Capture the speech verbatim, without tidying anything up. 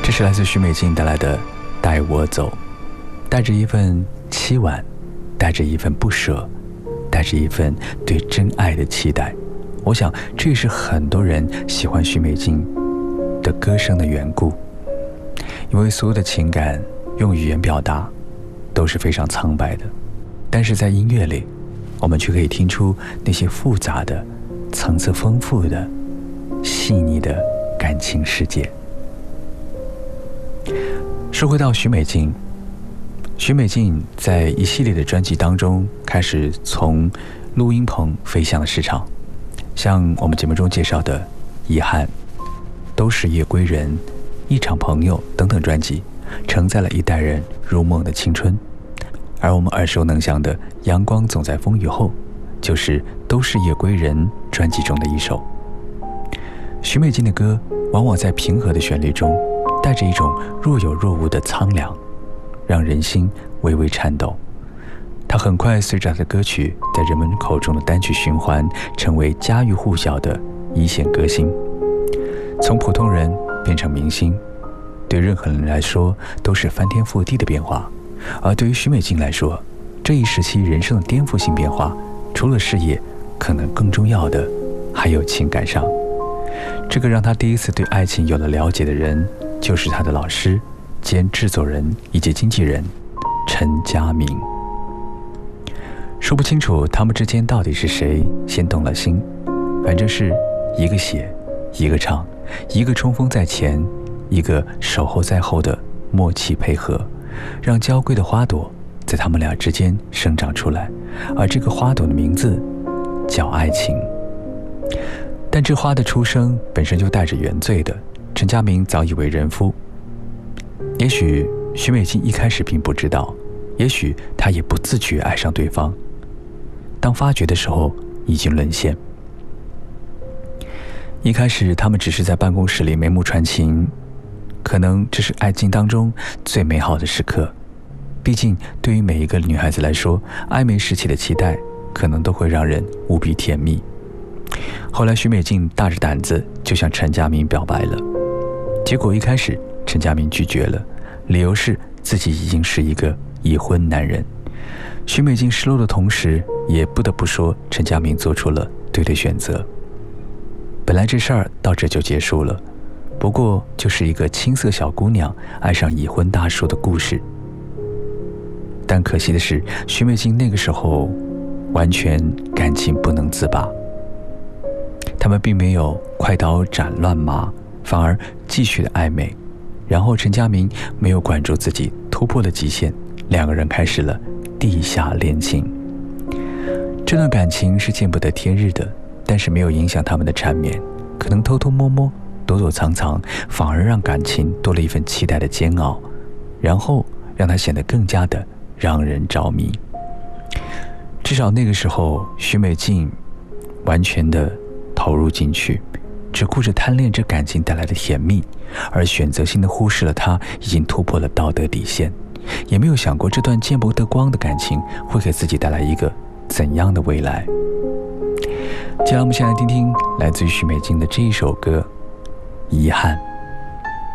这是来自许美静带来的《带我走》，带着一份凄婉，带着一份不舍，带着一份对真爱的期待。我想这也是很多人喜欢许美静的歌声的缘故，因为所有的情感用语言表达都是非常苍白的，但是在音乐里我们却可以听出那些复杂的、层次丰富的、细腻的感情世界。说回到许美静，许美静在一系列的专辑当中开始从录音棚飞向了市场，像我们节目中介绍的《遗憾》、《都是夜归人》、《一场朋友》等等专辑，承载了一代人如梦的青春。而我们耳熟能详的《阳光总在风雨后》，就是《都是夜归人》专辑中的一首。许美静的歌往往在平和的旋律中带着一种若有若无的苍凉，让人心微微颤抖。她很快随着她的歌曲在人们口中的单曲循环，成为家喻户晓的一线歌星。从普通人变成明星，对任何人来说都是翻天覆地的变化，而对于许美静来说，这一时期人生的颠覆性变化，除了事业，可能更重要的还有情感上。这个让她第一次对爱情有了了解的人，就是她的老师兼制作人以及经纪人陈嘉明。说不清楚他们之间到底是谁先动了心，反正是一个写一个唱，一个冲锋在前，一个守候在后的默契配合，让娇贵的花朵在他们俩之间生长出来，而这个花朵的名字叫爱情。但这花的出生本身就带着原罪的，陈嘉明早已为人夫。也许许美静一开始并不知道，也许她也不自觉爱上对方，当发觉的时候已经沦陷。一开始他们只是在办公室里眉目传情，可能这是爱情当中最美好的时刻。毕竟对于每一个女孩子来说，暧昧时期的期待可能都会让人无比甜蜜。后来许美静大着胆子就向陈嘉明表白了，结果一开始陈嘉明拒绝了，理由是自己已经是一个已婚男人。许美静失落的同时，也不得不说陈嘉明做出了对的选择。本来这事儿到这就结束了，不过就是一个青涩小姑娘爱上已婚大叔的故事。但可惜的是，许美静那个时候完全感情不能自拔，他们并没有快刀斩乱麻，反而继续的暧昧。然后陈嘉明没有管住自己，突破了极限，两个人开始了地下恋情。这段感情是见不得天日的，但是没有影响他们的缠绵，可能偷偷摸摸，躲躲藏藏，反而让感情多了一份期待的煎熬，然后让它显得更加的让人着迷。至少那个时候，许美静完全的投入进去，只顾着贪恋这感情带来的甜蜜，而选择性的忽视了它已经突破了道德底线，也没有想过这段见不得光的感情会给自己带来一个怎样的未来。接下来我们先来听听来自于许美静的这一首歌《遗憾》。